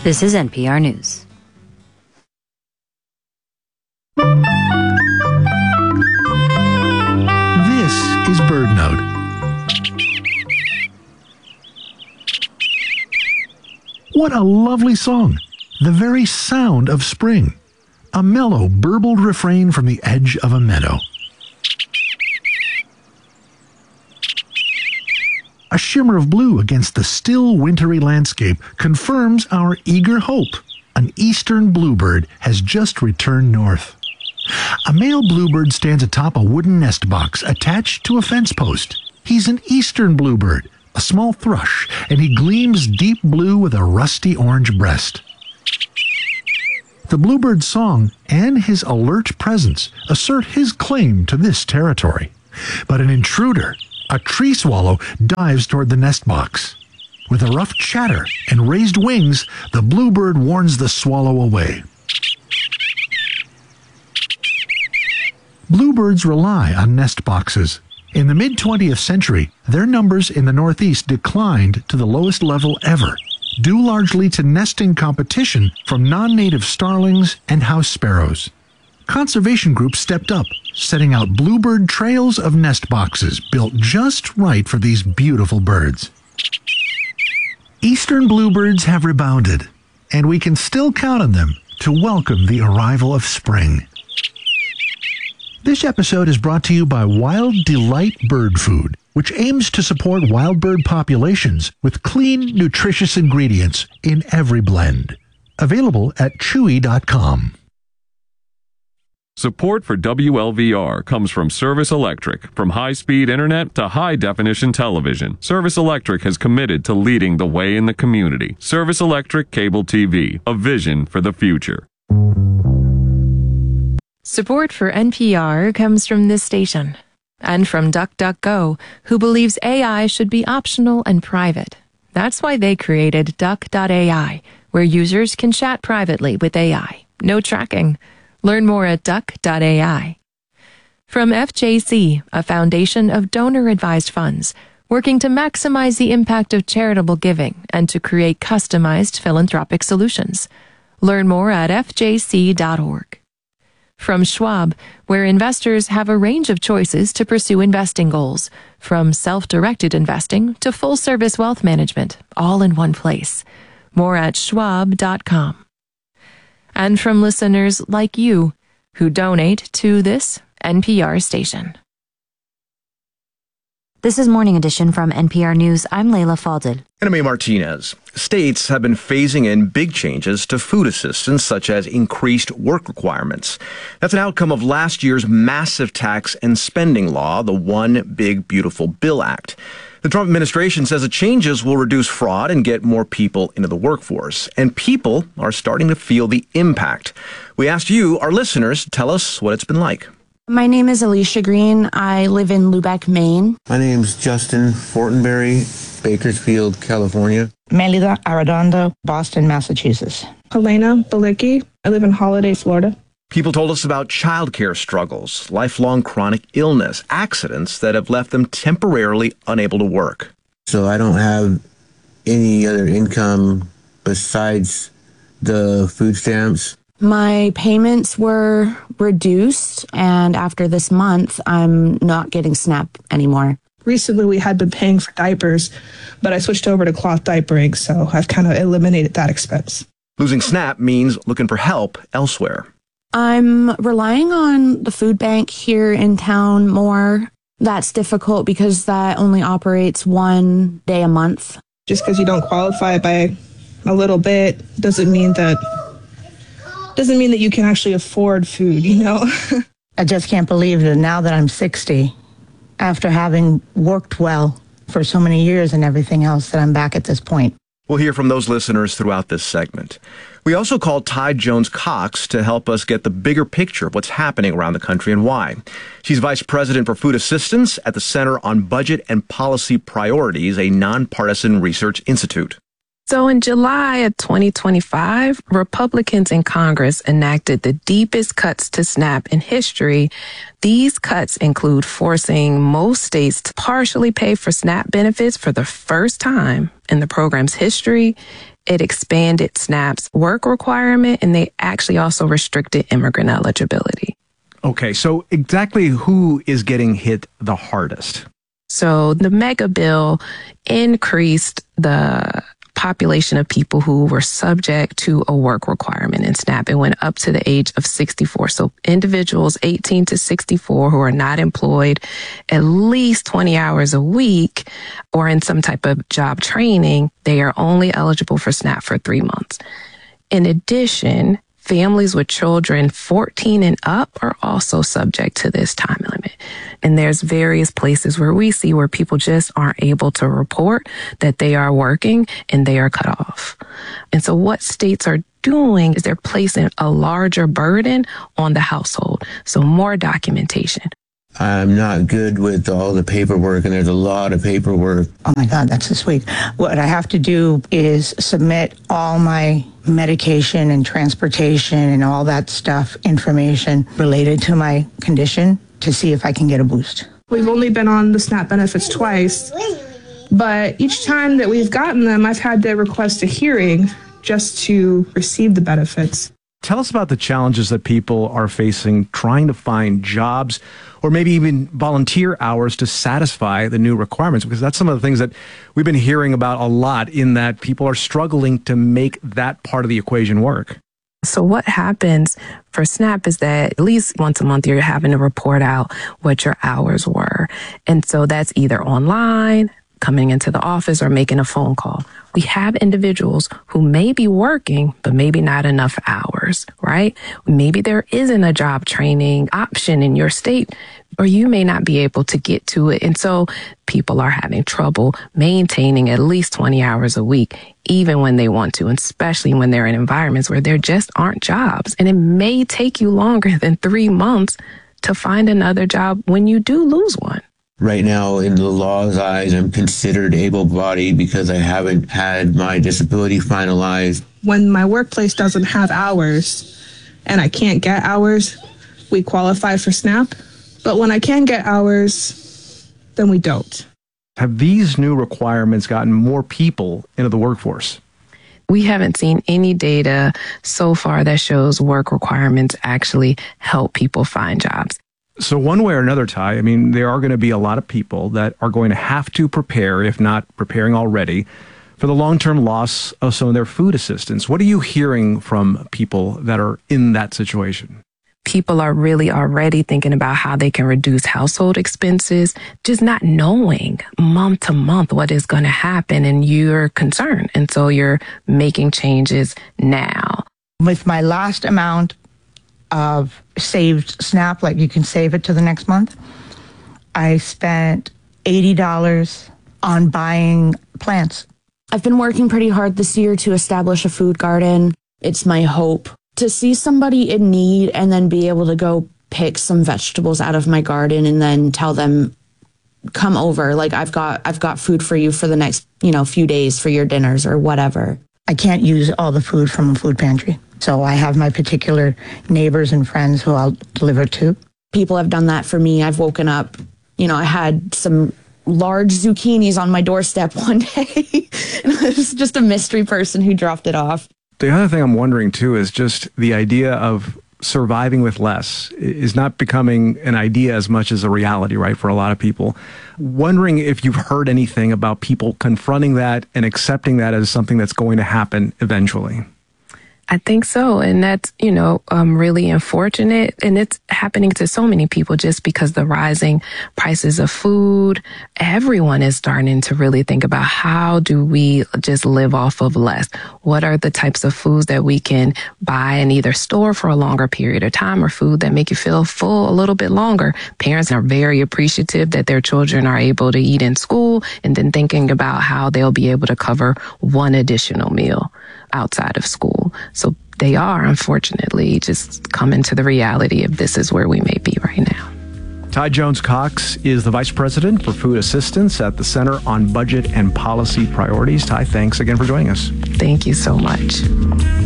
This is NPR News. This is BirdNote. What a lovely song. The very sound of spring. A mellow, burbled refrain from the edge of a meadow. A shimmer of blue against the still wintry landscape confirms our eager hope. An eastern bluebird has just returned north. A male bluebird stands atop a wooden nest box attached to a fence post. He's an eastern bluebird, a small thrush, and he gleams deep blue with a rusty orange breast. The bluebird's song and his alert presence assert his claim to this territory. But an intruder, a tree swallow, dives toward the nest box. With a rough chatter and raised wings, the bluebird warns the swallow away. Bluebirds rely on nest boxes. In the mid-20th century, their numbers in the Northeast declined to the lowest level ever, due largely to nesting competition from non-native starlings and house sparrows. Conservation groups stepped up, setting out bluebird trails of nest boxes built just right for these beautiful birds. Eastern bluebirds have rebounded, and we can still count on them to welcome the arrival of spring. This episode is brought to you by Wild Delight Bird Food, which aims to support wild bird populations with clean, nutritious ingredients in every blend. Available at chewy.com. Support for WLVR comes from Service Electric. From high-speed internet to high-definition television, Service Electric has committed to leading the way in the community. Service Electric Cable TV, a vision for the future. Support for NPR comes from this station and from DuckDuckGo, who believes AI should be optional and private. That's why they created Duck.ai, where users can chat privately with AI. No tracking. Learn more at duck.ai. From FJC, a foundation of donor-advised funds, working to maximize the impact of charitable giving and to create customized philanthropic solutions. Learn more at fjc.org. From Schwab, where investors have a range of choices to pursue investing goals, from self-directed investing to full-service wealth management, all in one place. More at schwab.com. And from listeners like you who donate to this NPR station. This is Morning Edition from NPR News. I'm Layla Falded. And I'm A. Martinez. States have been phasing in big changes to food assistance, such as increased work requirements. That's an outcome of last year's massive tax and spending law, the One Big Beautiful Bill Act. The Trump administration says the changes will reduce fraud and get more people into the workforce. And people are starting to feel the impact. We asked you, our listeners, to tell us what it's been like. My name is Alicia Green. I live in Lubec, Maine. My name's Justin Fortenberry, Bakersfield, California. Melida Arredondo, Boston, Massachusetts. Helena Balicki. I live in Holiday, Florida. People told us about childcare struggles, lifelong chronic illness, accidents that have left them temporarily unable to work. So I don't have any other income besides the food stamps. My payments were reduced, and after this month, I'm not getting SNAP anymore. Recently, we had been paying for diapers, but I switched over to cloth diapering, so I've kind of eliminated that expense. Losing SNAP means looking for help elsewhere. I'm relying on the food bank here in town more. That's difficult because that only operates one day a month. Just because you don't qualify by a little bit doesn't mean that you can actually afford food, you know? I just can't believe that now that I'm 60, after having worked well for so many years and everything else, that I'm back at this point. We'll hear from those listeners throughout this segment. We also called Ty Jones-Cox to help us get the bigger picture of what's happening around the country and why. She's Vice President for Food Assistance at the Center on Budget and Policy Priorities, a nonpartisan research institute. So in July of 2025, Republicans in Congress enacted the deepest cuts to SNAP in history. These cuts include forcing most states to partially pay for SNAP benefits for the first time in the program's history, It expanded SNAP's work requirement, and they actually also restricted immigrant eligibility. Okay, so exactly who is getting hit the hardest? So the mega bill increased the population of people who were subject to a work requirement in SNAP. It went up to the age of 64. So individuals 18 to 64 who are not employed at least 20 hours a week or in some type of job training, they are only eligible for SNAP for 3 months. In addition, families with children 14 and up are also subject to this time limit. And there's various places where we see where people just aren't able to report that they are working and they are cut off. And so what states are doing is they're placing a larger burden on the household. So more documentation. I'm not good with all the paperwork, and there's a lot of paperwork. Oh my God, that's this week. What I have to do is submit all my medication and transportation and all that stuff, information related to my condition to see if I can get a boost. We've only been on the SNAP benefits twice, but each time that we've gotten them, I've had to request a hearing just to receive the benefits. Tell us about the challenges that people are facing trying to find jobs or maybe even volunteer hours to satisfy the new requirements, because that's some of the things that we've been hearing about a lot, in that people are struggling to make that part of the equation work. So what happens for SNAP is that at least once a month you're having to report out what your hours were. And so that's either online, coming into the office, or making a phone call. We have individuals who may be working, but maybe not enough hours, right? Maybe there isn't a job training option in your state, or you may not be able to get to it. And so people are having trouble maintaining at least 20 hours a week, even when they want to, and especially when they're in environments where there just aren't jobs. And it may take you longer than 3 months to find another job when you do lose one. Right now, in the law's eyes, I'm considered able-bodied because I haven't had my disability finalized. When my workplace doesn't have hours and I can't get hours, we qualify for SNAP. But when I can get hours, then we don't. Have these new requirements gotten more people into the workforce? We haven't seen any data so far that shows work requirements actually help people find jobs. So one way or another, Ty, I mean, there are going to be a lot of people that are going to have to prepare, if not preparing already, for the long-term loss of some of their food assistance. What are you hearing from people that are in that situation? People are really already thinking about how they can reduce household expenses, just not knowing month to month what is going to happen, and you're concerned. And so you're making changes now. With my last amount of saved SNAP, like you can save it to the next month, I spent $80 on buying plants. I've been working pretty hard this year to establish a food garden. It's my hope to see somebody in need and then be able to go pick some vegetables out of my garden and then tell them, come over, like I've got food for you for the next, few days for your dinners or whatever. I can't use all the food from a food pantry. So I have my particular neighbors and friends who I'll deliver to. People have done that for me. I've woken up, I had some large zucchinis on my doorstep one day. And it was just a mystery person who dropped it off. The other thing I'm wondering, too, is just the idea of surviving with less is not becoming an idea as much as a reality, right, for a lot of people. Wondering if you've heard anything about people confronting that and accepting that as something that's going to happen eventually. I think so. And that's, really unfortunate. And it's happening to so many people just because the rising prices of food, everyone is starting to really think about how do we just live off of less? What are the types of foods that we can buy and either store for a longer period of time, or food that make you feel full a little bit longer? Parents are very appreciative that their children are able to eat in school, and then thinking about how they'll be able to cover one additional meal outside of school. So they are, unfortunately, just coming to the reality of this is where we may be right now. Ty Jones-Cox is the Vice President for Food Assistance at the Center on Budget and Policy Priorities. Ty, thanks again for joining us. Thank you so much.